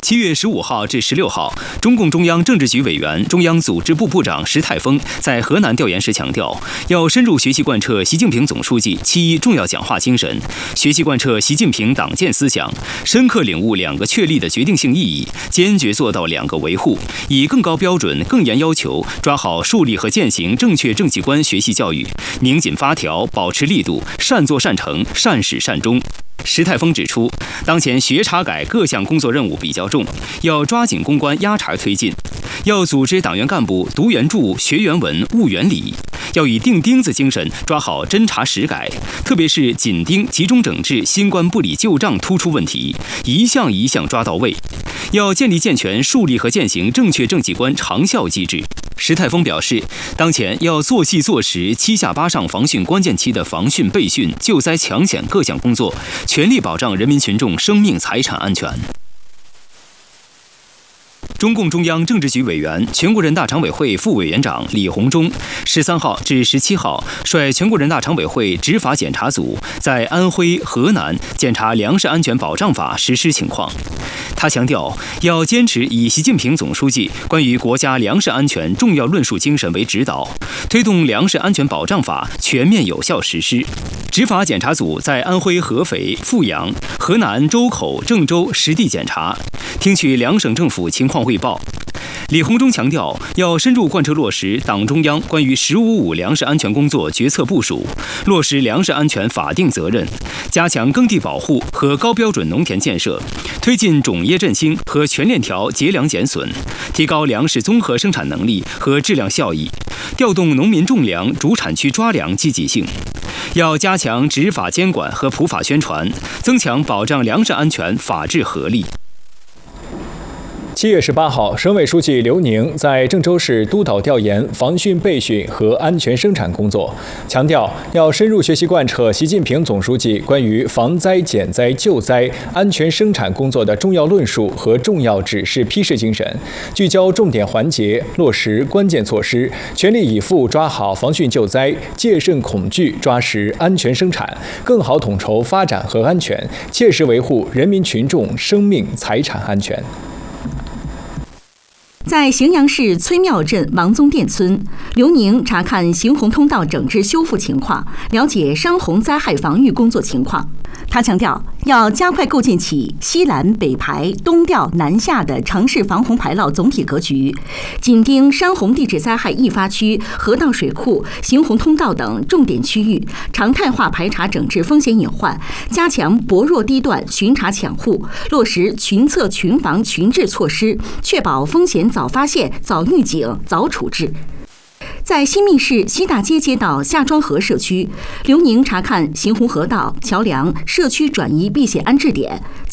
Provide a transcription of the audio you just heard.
7月15号至16号，中共中央政治局委员、中央组织部部长石泰峰在河南调研时强调，要深入学习贯彻习近平总书记7.1重要讲话精神，学习贯彻习近平党建思想，深刻领悟2个确立的决定性意义，坚决做到2个维护，以更高标准、更严要求抓好树立和践行正确政绩观学习教育，拧紧发条，保持力度，善作善成，善始善终。石泰峰指出，当前学查改各项工作任务比较重，要抓紧攻关压茬推进，要组织党员干部读原著、学原文、悟原理，要以钉钉子精神抓好侦查实改，特别是紧盯集中整治新冠不理旧账突出问题，一项一项抓到位，要建立健全树立和践行正确政绩观长效机制。石泰峰表示，当前要做细做实7下8上防汛关键期的防汛备汛、救灾抢险各项工作，全力保障人民群众生命财产安全。中共中央政治局委员、全国人大常委会副委员长李鸿忠13号至17号率全国人大常委会执法检查组在安徽、河南检查粮食安全保障法实施情况。他强调，要坚持以习近平总书记关于国家粮食安全重要论述精神为指导，推动粮食安全保障法全面有效实施。执法检查组在安徽合肥、阜阳、河南周口、郑州实地检查，听取2省政府情况汇报。李鸿忠强调，要深入贯彻落实党中央关于“15.5”粮食安全工作决策部署，落实粮食安全法定责任，加强耕地保护和高标准农田建设，推进种业振兴和全链条节粮减损，提高粮食综合生产能力和质量效益，调动农民种粮主产区抓粮积极性。要加强执法监管和普法宣传，增强保障粮食安全法治合力。 7月18号，省委书记刘宁在郑州市督导调研防汛备汛和安全生产工作，强调要深入学习贯彻习近平总书记关于防灾减灾救灾、安全生产工作的重要论述和重要指示批示精神，聚焦重点环节，落实关键措施，全力以赴抓好防汛救灾，戒慎恐惧，抓实安全生产，更好统筹发展和安全，切实维护人民群众生命财产安全。 在荥阳市崔庙镇王宗店村，刘宁查看邢洪通道整治修复情况，了解山洪灾害防御工作情况。他强调，要加快构建起西拦北排、东调南下的城市防洪排涝总体格局，紧盯山洪地质灾害易发区、河道水库、邢洪通道等重点区域，常态化排查整治风险隐患，加强薄弱低段巡查抢护，落实群策群防群治措施，确保风险早发现、早预警、早处置。在新密市西大街街道夏庄河社区，刘宁查看邢洪河道、桥梁、社区转移避险安置点。